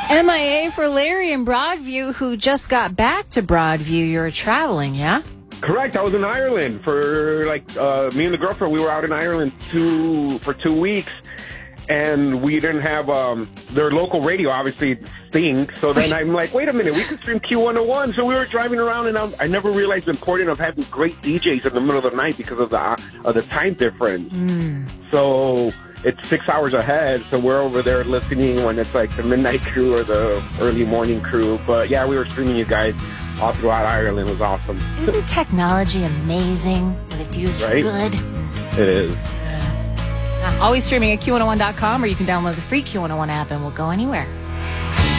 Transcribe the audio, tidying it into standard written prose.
MIA for Larry in Broadview, who just got back to Broadview. You're traveling, yeah? Correct. I was in Ireland for me and the girlfriend. We were out in Ireland for 2 weeks, and we didn't have their local radio. Obviously, stinks. So then I'm like, wait a minute, we can stream Q101. So we were driving around, and I never realized the importance of having great DJs in the middle of the night because of the time difference. So it's 6 hours ahead. So we're over there listening when it's like the midnight crew or the early morning crew. But yeah, we were streaming you guys all throughout Ireland. It was awesome. Isn't technology amazing when it's used for good? It is. Always streaming at Q101.com, or you can download the free Q101 app and we'll go anywhere.